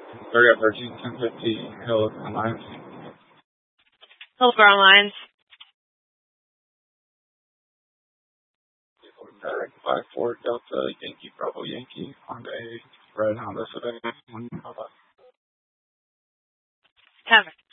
30 at 13, 1050, Hill Lines. Hillsborough Lines. 54 Delta Yankee Bravo Yankee Honda red Honda Sedan. Cover.